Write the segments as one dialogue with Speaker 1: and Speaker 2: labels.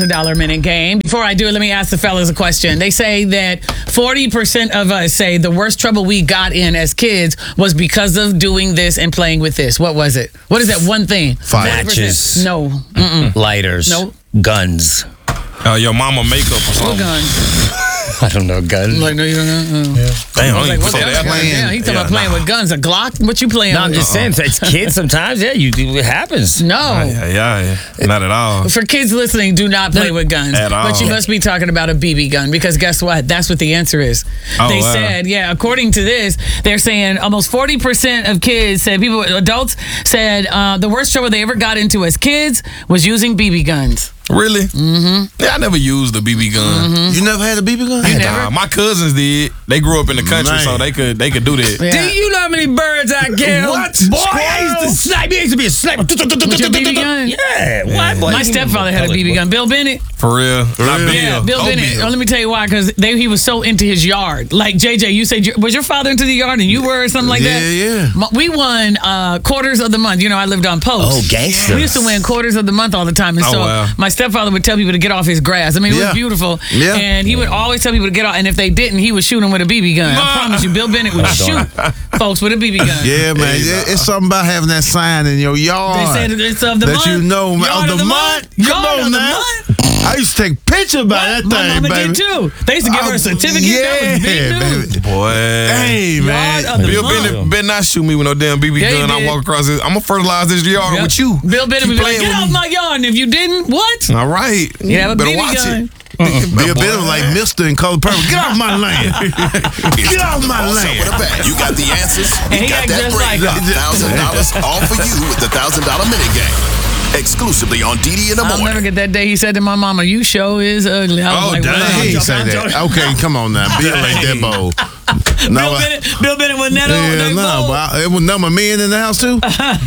Speaker 1: $1 minute game. Before I do it, let me ask the fellas a question. They say that 40% of us say the worst trouble we got in as kids was because of doing this and playing with this. What was it? What is that one thing?
Speaker 2: Matches.
Speaker 1: No.
Speaker 2: Lighters.
Speaker 1: No.
Speaker 2: Guns.
Speaker 3: Your mama makeup or
Speaker 1: What
Speaker 3: something.
Speaker 1: gun?
Speaker 2: I don't know. Guns.
Speaker 1: Like, no, you don't know?
Speaker 3: Damn,
Speaker 1: I was like,
Speaker 3: you
Speaker 1: what
Speaker 3: say
Speaker 1: the
Speaker 3: that.
Speaker 1: hell? Yeah, he's talking about playing with guns. A Glock? What you playing
Speaker 2: No, I'm
Speaker 1: with?
Speaker 2: just saying, it's kids sometimes. Yeah, it happens.
Speaker 1: No.
Speaker 3: Yeah. Not at all.
Speaker 1: For kids listening, do not play with guns.
Speaker 3: At all.
Speaker 1: But you must be talking about a BB gun because guess what? That's what the answer is. They said, according to this, they're saying almost 40% of kids said, adults said the worst trouble they ever got into as kids was using BB guns.
Speaker 3: Really? Mm-hmm. Yeah, I never used a BB gun.
Speaker 1: Mm-hmm.
Speaker 4: You never had a BB gun?
Speaker 3: Nah, my cousins did. They grew up in the country, so they could do that.
Speaker 1: Yeah.
Speaker 2: Do you know how many birds I killed?
Speaker 3: What?
Speaker 2: Boy, I used to snipe. I used to be a sniper.
Speaker 1: With your BB gun?
Speaker 2: Yeah. What? Boy,
Speaker 1: My stepfather had a BB gun. Bill Bennett.
Speaker 3: For real. Not Bill.
Speaker 1: Yeah, Bill Bennett.
Speaker 3: Bill.
Speaker 1: Let me tell you why, because he was so into his yard. Like, JJ, you said, was your father into the yard and you were or something like that?
Speaker 4: Yeah.
Speaker 1: We won quarters of the month. You know, I lived on Post.
Speaker 2: Oh, gangsters.
Speaker 1: We used to win quarters of the month all the time. And
Speaker 3: wow.
Speaker 1: my stepfather would tell people to get off his grass. I mean, it was beautiful.
Speaker 4: Yeah.
Speaker 1: And he would always tell people to get off. And if they didn't, he would shoot them with a BB gun. I promise you, Bill Bennett would shoot folks with a BB gun.
Speaker 4: Yeah, man. It's something about having that sign in your yard.
Speaker 1: They said it's of the month.
Speaker 4: That you know,
Speaker 1: Yard
Speaker 4: of the month. Come
Speaker 1: Yard
Speaker 4: on
Speaker 1: of the
Speaker 4: now.
Speaker 1: month.
Speaker 4: I used to take pictures about that
Speaker 1: My
Speaker 4: thing,
Speaker 1: mama
Speaker 4: baby.
Speaker 1: did too. They used to give her a certificate. That was big news.
Speaker 4: baby.
Speaker 3: Boy.
Speaker 4: Hey, man.
Speaker 1: Yard of the
Speaker 3: Bill
Speaker 1: month.
Speaker 3: Bennett better not shoot me with no damn BB
Speaker 1: Yeah, he
Speaker 3: gun. I
Speaker 1: did.
Speaker 3: walk across this. I'm going to fertilize this yard
Speaker 1: Yep.
Speaker 3: with you.
Speaker 1: Bill Bennett would
Speaker 3: Keep
Speaker 1: be like,
Speaker 3: playing
Speaker 1: get
Speaker 3: with
Speaker 1: off
Speaker 3: me.
Speaker 1: my yard. And if you didn't, what?
Speaker 3: All right.
Speaker 1: You have a
Speaker 3: better
Speaker 1: BB
Speaker 3: watch
Speaker 1: gun.
Speaker 3: it.
Speaker 4: Bill Bennett was like Mr. in Color Purple. Get off my land. Get off my
Speaker 5: Also
Speaker 4: land.
Speaker 5: with a bet. You got the answers.
Speaker 1: And
Speaker 5: You
Speaker 1: he
Speaker 5: got
Speaker 1: act
Speaker 5: that
Speaker 1: just
Speaker 5: break.
Speaker 1: like him.
Speaker 5: $1,000 all for you with the $1,000 minute game. Exclusively on DD in the
Speaker 1: I'll
Speaker 5: morning.
Speaker 1: never get that day he said to my mama, you show is ugly. I was like,
Speaker 4: Dang,
Speaker 1: well,
Speaker 4: he ain't say that. Okay, come on now. Bill ain't that bold. No,
Speaker 1: Bill Bennett wasn't that old.
Speaker 4: no, but it was number men in the house too.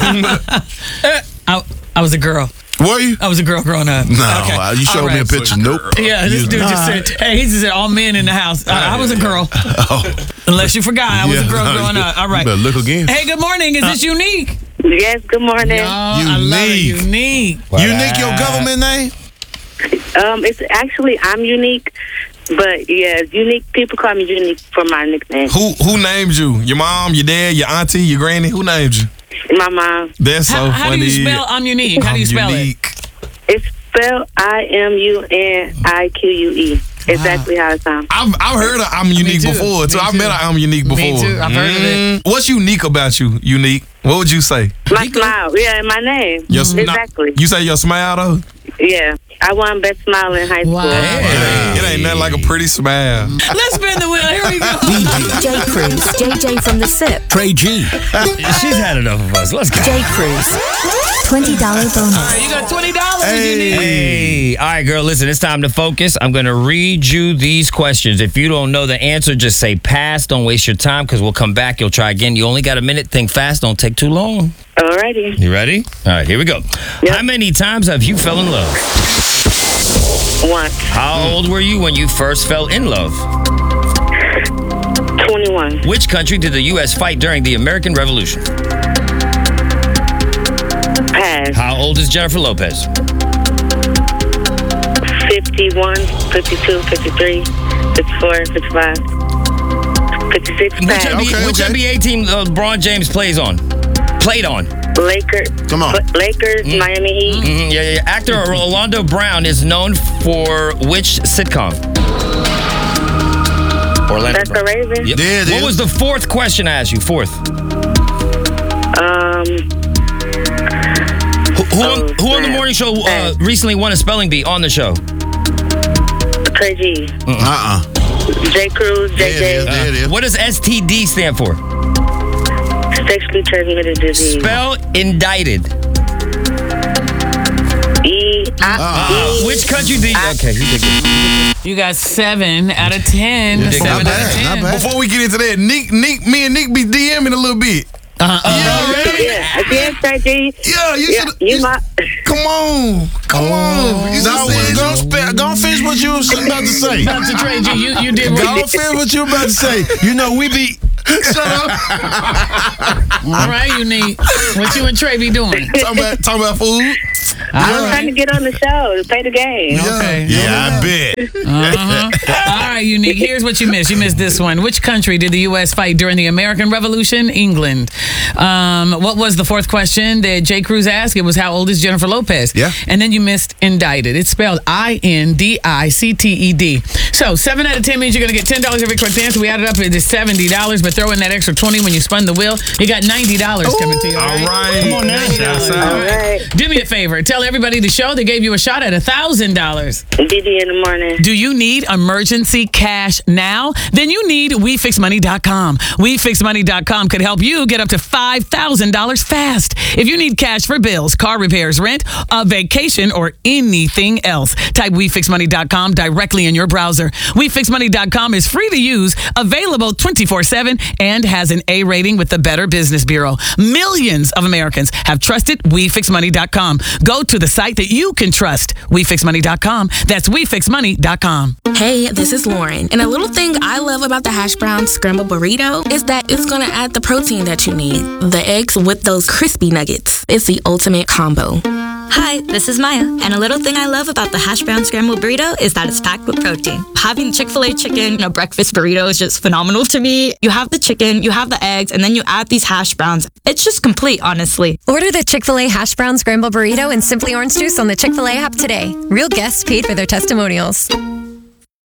Speaker 1: I was a girl.
Speaker 4: Were you?
Speaker 1: I was a girl growing up.
Speaker 4: No,
Speaker 1: Okay.
Speaker 4: you showed
Speaker 1: All
Speaker 4: me a
Speaker 1: right.
Speaker 4: picture. Nope.
Speaker 1: Yeah, this dude just said, hey, he just said all men in the house. I was a girl. Unless you forgot, I was a girl growing up. All right.
Speaker 4: You better look again.
Speaker 1: Hey, good morning. Is this Unique?
Speaker 6: Yes, good morning.
Speaker 1: Oh, I love it. Unique.
Speaker 4: Unique your government name?
Speaker 6: It's actually I'm Unique, but yeah, Unique. People call me Unique for my nickname.
Speaker 3: Who named you? Your mom, your dad, your auntie, your granny? Who named you?
Speaker 6: My mom.
Speaker 3: That's so
Speaker 1: How
Speaker 3: funny.
Speaker 1: do you spell I'm Unique? How do you spell
Speaker 3: Unique.
Speaker 6: It's spelled IMUNIQUE. Exactly how it sounds.
Speaker 3: I've heard of I'm Unique
Speaker 1: too.
Speaker 3: before, too.
Speaker 1: Me
Speaker 3: I've
Speaker 1: too.
Speaker 3: met a I'm Unique before.
Speaker 1: Me too. I've heard of it.
Speaker 3: What's unique about you, Unique? What would you say?
Speaker 6: My smile. Yeah, my name. Exactly.
Speaker 3: You say your smile, though?
Speaker 6: Yeah. I won best smile in high school.
Speaker 1: Wow.
Speaker 3: It ain't nothing like a pretty smile.
Speaker 1: Let's spin the wheel. Here we go.
Speaker 7: J. Cruz, JJ from the SIP.
Speaker 2: Trey G. She's had enough of us. Let's go.
Speaker 7: J. Cruz, $20 bonus.
Speaker 1: All right, you got $20. Unique.
Speaker 2: Hey, all right, girl, listen, it's time to focus. I'm going to read you these questions. If you don't know the answer, just say pass. Don't waste your time because we'll come back. You'll try again. You only got a minute. Think fast. Don't take too long.
Speaker 6: Alrighty.
Speaker 2: You ready? All right, here we go.
Speaker 6: Yep.
Speaker 2: How many times have you fell in love?
Speaker 6: Once.
Speaker 2: How old were you when you first fell in love?
Speaker 6: 21.
Speaker 2: Which country did the U.S. fight during the American Revolution?
Speaker 6: Pass.
Speaker 2: How old is Jennifer Lopez?
Speaker 6: 51, 52, 53, 54, 55, 56.
Speaker 2: Which
Speaker 6: Pass.
Speaker 2: NBA team LeBron James played on?
Speaker 6: Lakers.
Speaker 4: Come on.
Speaker 6: Lakers, Miami Heat.
Speaker 2: Yeah. Actor Orlando Brown is known for which sitcom? Orlando
Speaker 6: That's
Speaker 2: Brown.
Speaker 6: the Raven.
Speaker 2: Yep.
Speaker 4: Yeah, it
Speaker 2: What
Speaker 4: is.
Speaker 2: was the fourth question I asked you? Fourth. Who on the morning show recently won a spelling bee on the show?
Speaker 6: Trey G. J. Cruz, JJ.
Speaker 4: There it is.
Speaker 2: What does STD stand for?
Speaker 6: Sexually transmitted disease.
Speaker 2: Spell indicted. Which country do you... Okay, you did good.
Speaker 1: You got 7 out of 10.
Speaker 2: You did
Speaker 1: 7
Speaker 2: good.
Speaker 1: out of 10.
Speaker 4: Not bad.
Speaker 3: Before we get into that, me and Nick be DMing a little bit.
Speaker 6: Yeah, again, Trey G.
Speaker 3: Yeah, you
Speaker 6: Yeah,
Speaker 3: should.
Speaker 6: you my.
Speaker 3: Come on. You
Speaker 4: No, don't finish what you was about to say.
Speaker 1: Dr. Trey G, you did what
Speaker 4: Don't finish what you about to say. You know, we be... Shut up.
Speaker 1: All right, Unique. What you and Trey be doing?
Speaker 3: talking about food.
Speaker 6: I'm trying to get on the show to play the game.
Speaker 1: Okay.
Speaker 4: Yeah, I bet.
Speaker 1: All right, Unique. Here's what you missed. You missed this one. Which country did the U.S. fight during the American Revolution? England. What was the fourth question that J. Cruz asked? It was, how old is Jennifer Lopez?
Speaker 3: Yeah.
Speaker 1: And then you missed indicted. It's spelled INDICTED. So 7 out of 10 means you're going to get $10 every correct answer. We added up to $70, but throw in that extra 20 when you spun the wheel. You got $90 coming to you.
Speaker 3: All right.
Speaker 2: Come on now.
Speaker 3: Shouts
Speaker 6: All
Speaker 3: out.
Speaker 6: right.
Speaker 1: Do me a favor. Tell everybody the show. They gave you a shot at $1,000.
Speaker 6: BB in the morning.
Speaker 1: Do you need emergency cash now? Then you need WeFixMoney.com. WeFixMoney.com could help you get up to $5,000 fast. If you need cash for bills, car repairs, rent, a vacation, or anything else, type WeFixMoney.com directly in your browser. WeFixMoney.com is free to use, available 24/7, and has an A rating with the Better Business Bureau. Millions of Americans have trusted WeFixMoney.com. Go to the site that you can trust. WeFixMoney.com. That's WeFixMoney.com.
Speaker 8: Hey, this is Lauren. And a little thing I love about the hash brown scrambled burrito is that it's going to add the protein that you need. The eggs with those crispy nuggets. It's the ultimate combo.
Speaker 9: Hi, this is Maya, and a little thing I love about the hash brown scrambled burrito is that it's packed with protein. Having Chick-fil-A chicken in a breakfast burrito is just phenomenal to me. You have the chicken, you have the eggs, and then you add these hash browns. It's just complete, honestly.
Speaker 10: Order the Chick-fil-A hash brown scrambled burrito and Simply Orange Juice on the Chick-fil-A app today. Real guests paid for their testimonials.